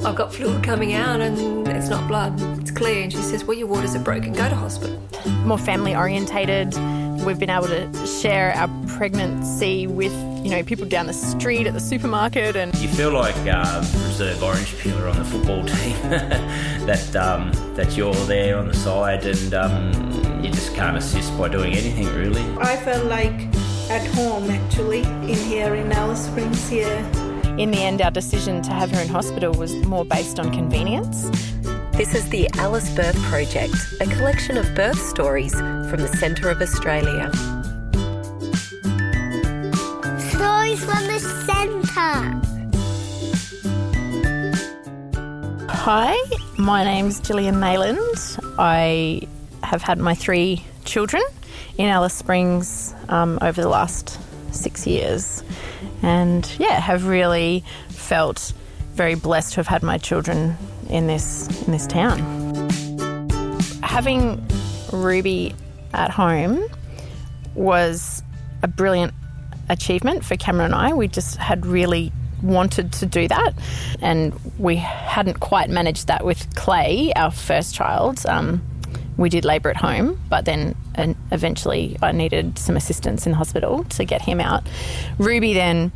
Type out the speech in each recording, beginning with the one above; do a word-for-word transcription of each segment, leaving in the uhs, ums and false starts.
I've got fluid coming out and it's not blood, it's clear. And she says, well, your waters are broken, go to hospital. More family orientated. We've been able to share our pregnancy with, you know, people down the street at the supermarket. And you feel like uh, reserve orange peeler on the football team, that um, that you're there on the side and um, you just can't assist by doing anything really. I felt like at home actually in here in Alice Springs here. In the end, our decision to have her in hospital was more based on convenience. This is the Alice Birth Project, a collection of birth stories from the centre of Australia. Stories from the centre. Hi, my name's Gillian Mayland. I have had my three children in Alice Springs um, over the last six years. And yeah, have really felt very blessed to have had my children in this in this town. Having Ruby at home was a brilliant achievement for Cameron and I. We just had really wanted to do that, and we hadn't quite managed that with Clay, our first child. Um, we did labour at home, but then and eventually I needed some assistance in the hospital to get him out. Ruby then,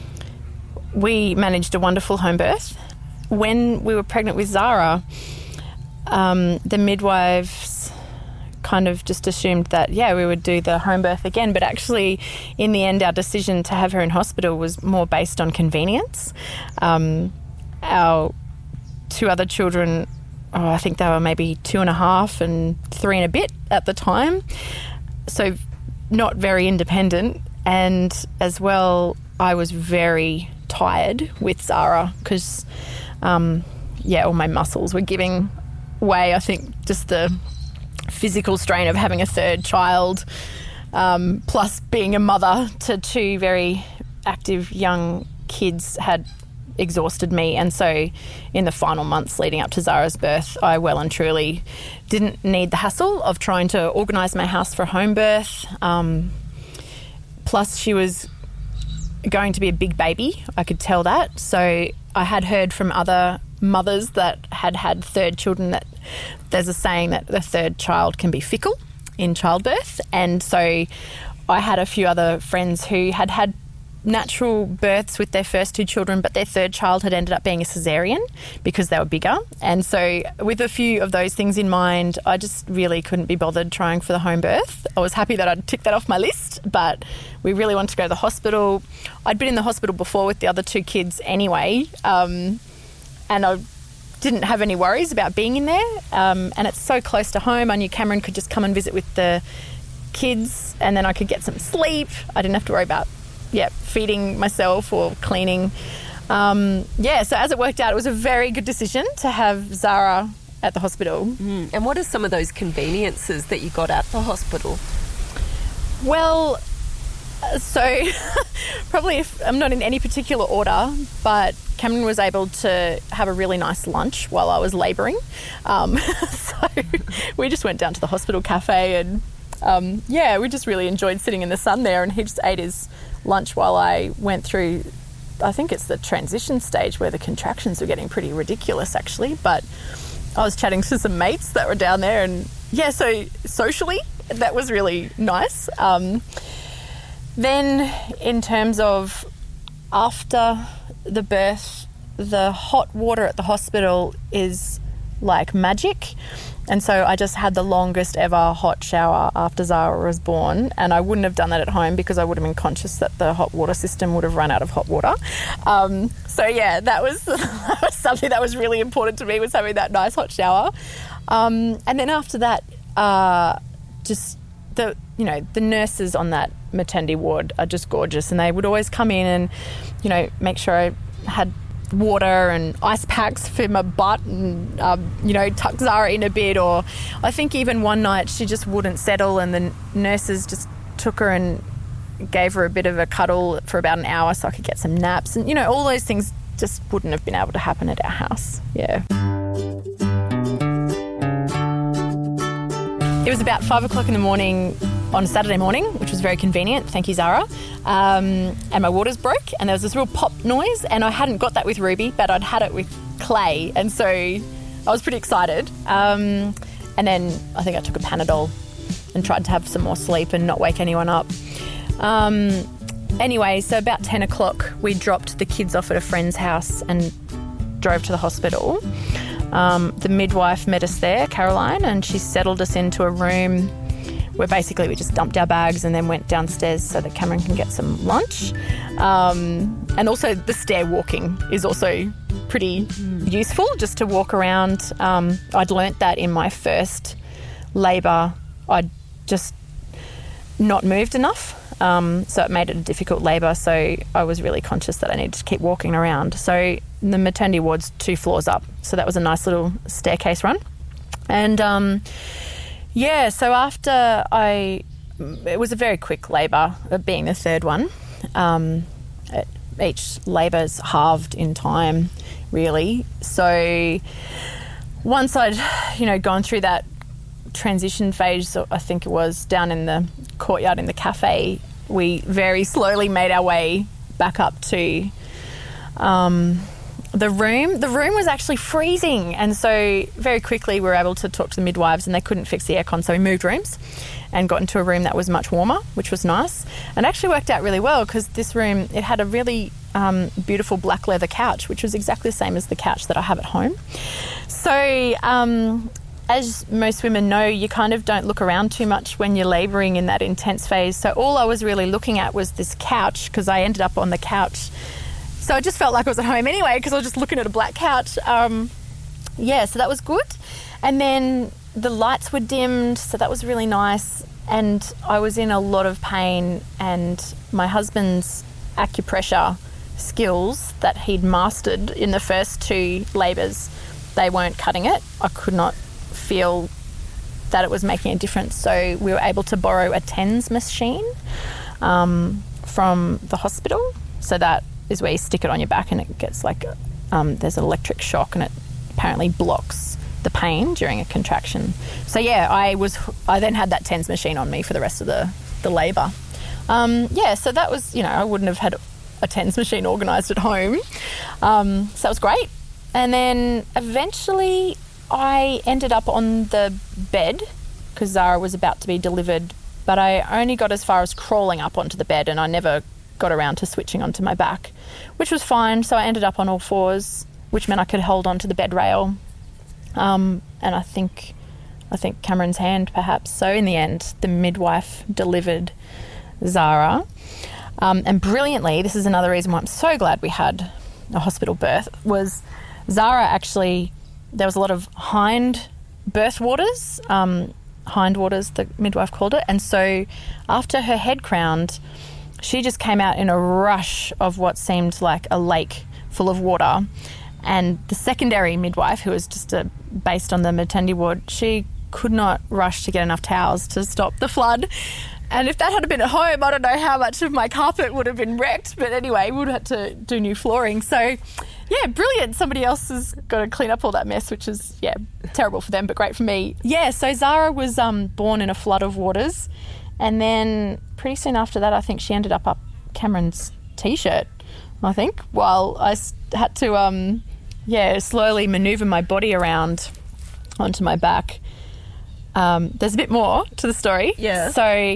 we managed a wonderful home birth. When we were pregnant with Zara, um, the midwives kind of just assumed that, yeah, we would do the home birth again. But actually, in the end, our decision to have her in hospital was more based on convenience. Um, our two other children, oh, I think they were maybe two and a half and three and a bit at the time. So not very independent. And as well, I was very tired with Zara because, um, yeah, all my muscles were giving way. I think just the physical strain of having a third child, um, plus being a mother to two very active young kids had exhausted me. And so in the final months leading up to Zara's birth, I well and truly didn't need the hassle of trying to organise my house for home birth. Um, plus she was going to be a big baby, I could tell that. So I had heard from other mothers that had had third children that there's a saying that the third child can be fickle in childbirth. And so I had a few other friends who had had natural births with their first two children, but their third child had ended up being a caesarean because they were bigger. And so with a few of those things in mind, I just really couldn't be bothered trying for the home birth. I was happy that I'd ticked that off my list, but we really wanted to go to the hospital. I'd been in the hospital before with the other two kids anyway, um, and I didn't have any worries about being in there. Um, and it's so close to home. I knew Cameron could just come and visit with the kids and then I could get some sleep. I didn't have to worry about yeah, feeding myself or cleaning. Um, yeah, so as it worked out, it was a very good decision to have Zara at the hospital. Mm. And what are some of those conveniences that you got at the hospital? Well, so probably if I'm not in any particular order, but Cameron was able to have a really nice lunch while I was labouring. Um, so we just went down to the hospital cafe and um, yeah, we just really enjoyed sitting in the sun there, and he just ate his lunch while I went through, I think it's the transition stage where the contractions were getting pretty ridiculous actually, but I was chatting to some mates that were down there, and yeah, so socially that was really nice. Um, then in terms of after the birth, the hot water at the hospital is like magic. And so I just had the longest ever hot shower after Zara was born, and I wouldn't have done that at home because I would have been conscious that the hot water system would have run out of hot water. Um, so yeah, that was, that was something that was really important to me, was having that nice hot shower. Um, and then after that, uh, just the, you know, the nurses on that maternity ward are just gorgeous, and they would always come in and, you know, make sure I had water and ice packs for my butt and, um, you know, tuck Zara in a bit. Or I think even one night she just wouldn't settle, and the nurses just took her and gave her a bit of a cuddle for about an hour so I could get some naps. And, you know, all those things just wouldn't have been able to happen at our house. Yeah. It was about five o'clock in the morning on a Saturday morning, which was very convenient. Thank you, Zara. Um, and my waters broke, and there was this real pop noise, and I hadn't got that with Ruby, but I'd had it with play. And so I was pretty excited. Um, and then I think I took a Panadol and tried to have some more sleep and not wake anyone up. Um, anyway, so about ten o'clock, we dropped the kids off at a friend's house and drove to the hospital. Um, the midwife met us there, Caroline, and she settled us into a room where basically we just dumped our bags and then went downstairs so that Cameron can get some lunch. Um, and also the stair walking is also pretty mm. useful, just to walk around. Um, I'd learnt that in my first labour. I'd just not moved enough, um, so it made it a difficult labour. So I was really conscious that I needed to keep walking around. So the maternity ward's two floors up, so that was a nice little staircase run. And um, yeah, so after I, it was a very quick labour, being the third one. Um, it, each labour's halved in time, really. So once I'd, you know, gone through that transition phase, I think it was down in the courtyard in the cafe, we very slowly made our way back up to um, the room. The room was actually freezing, and so very quickly we were able to talk to the midwives, and they couldn't fix the aircon, so we moved rooms and got into a room that was much warmer, which was nice, and actually worked out really well because this room, it had a really um, beautiful black leather couch, which was exactly the same as the couch that I have at home. So um, as most women know, you kind of don't look around too much when you're labouring in that intense phase. So all I was really looking at was this couch, because I ended up on the couch. So I just felt like I was at home anyway, because I was just looking at a black couch. Um, yeah, so that was good. And then the lights were dimmed, so that was really nice. And I was in a lot of pain, and my husband's acupressure skills that he'd mastered in the first two labours, they weren't cutting it. I could not feel that it was making a difference. So we were able to borrow a TENS machine um, from the hospital. So that is where you stick it on your back and it gets like, um, there's an electric shock and it apparently blocks the pain during a contraction. So yeah, I was, I then had that TENS machine on me for the rest of the, the labour. Um, yeah, so that was, you know, I wouldn't have had a TENS machine organised at home. Um, so that was great. And then eventually I ended up on the bed because Zara was about to be delivered, but I only got as far as crawling up onto the bed and I never got around to switching onto my back, which was fine. So I ended up on all fours, which meant I could hold onto the bed rail. Um, and I think, I think Cameron's hand perhaps. So in the end, the midwife delivered Zara. Um, and brilliantly, this is another reason why I'm so glad we had a hospital birth, was Zara actually, there was a lot of hind birth waters, um, hind waters, the midwife called it. And so after her head crowned, she just came out in a rush of what seemed like a lake full of water. And the secondary midwife, who was just a, based on the maternity ward, she could not rush to get enough towels to stop the flood. And if that had been at home, I don't know how much of my carpet would have been wrecked. But anyway, we would have had to do new flooring. So, yeah, brilliant. Somebody else has got to clean up all that mess, which is, yeah, terrible for them, but great for me. Yeah, so Zara was um, born in a flood of waters. And then pretty soon after that, I think she ended up up Cameron's T-shirt, I think, while I had to, um, yeah, slowly manoeuvre my body around onto my back. Um, there's a bit more to the story. Yeah. So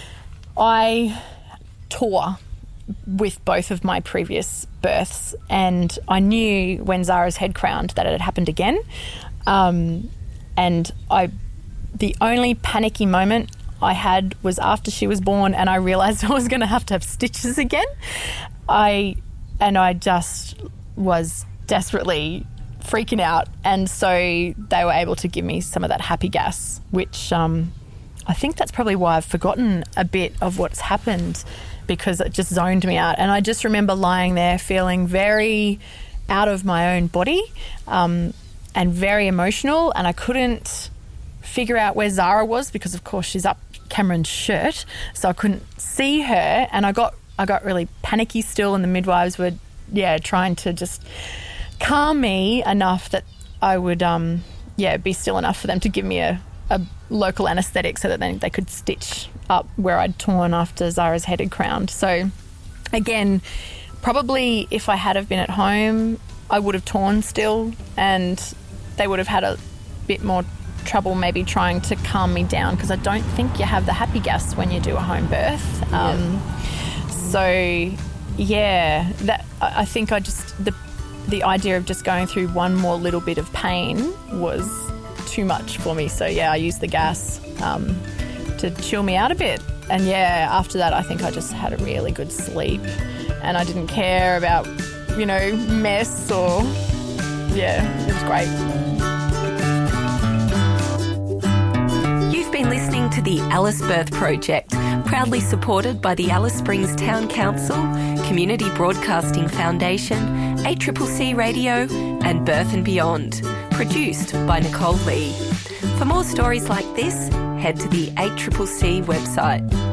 I tore with both of my previous births, and I knew when Zara's head crowned that it had happened again. Um, and I, the only panicky moment I had was after she was born, and I realised I was going to have to have stitches again. I and I just was desperately freaking out, and so they were able to give me some of that happy gas, which um, I think that's probably why I've forgotten a bit of what's happened, because it just zoned me out. And I just remember lying there feeling very out of my own body um, and very emotional, and I couldn't figure out where Zara was because, of course, she's up Cameron's shirt, so I couldn't see her, and I got I got really panicky still, and the midwives were yeah trying to just calm me enough that I would um yeah be still enough for them to give me a, a local anaesthetic so that then they could stitch up where I'd torn after Zara's head had crowned. So again, probably if I had have been at home, I would have torn still, and they would have had a bit more trouble maybe trying to calm me down, because I don't think you have the happy gas when you do a home birth. Um, yeah. So, yeah, that I think I just the the idea of just going through one more little bit of pain was too much for me. So yeah, I used the gas um, to chill me out a bit. And yeah, after that, I think I just had a really good sleep, and I didn't care about, you know, mess or, yeah, it was great. You've been listening to the Alice Birth Project, proudly supported by the Alice Springs Town Council, Community Broadcasting Foundation, A C C C Radio and Birth and Beyond, produced by Nicole Lee. For more stories like this, head to the A C C C website.